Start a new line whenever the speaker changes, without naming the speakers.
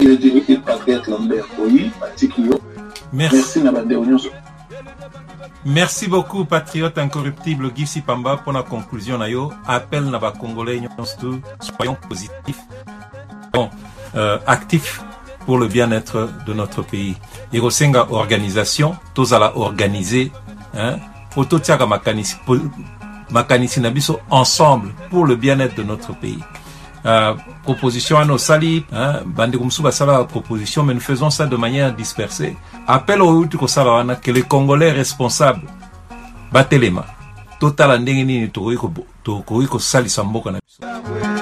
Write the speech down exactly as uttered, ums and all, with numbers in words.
et patriote Lambert Koyi, Patikio. Merci Nabande Onyoso.
Merci beaucoup, patriote incorruptible Guy Sipamba, pour la conclusion. Nayo, appel Naba Congolais, soyons positifs, bon, euh, actifs pour le bien-être de notre pays. Et Rosenga organisation, tous à la organiser, hein, Ototiaga Makanisi, Makanisi Nabiso, ensemble pour le bien-être de notre pays. Euh, proposition à nos sali, hein, Bandekumsuba Sala proposition, mais nous faisons ça de manière dispersée. Appel au Utuko Salawana que les Congolais responsables batelema total ndenge nini to ko to ko sali samboka na biso.